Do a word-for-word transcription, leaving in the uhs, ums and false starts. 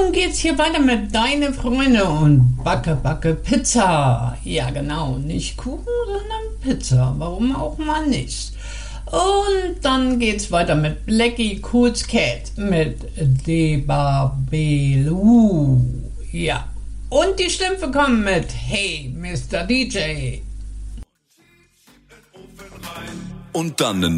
nun geht's hier weiter mit Deine Freunde und Backe, Backe, Pizza. Ja, genau, nicht Kuchen, sondern Pizza. Warum auch mal nicht? Und dann geht's weiter mit Blackie Cool's Cat mit Debabelu. Ja. Und die Schlümpfe kommen mit Hey, Mister D J. Und dann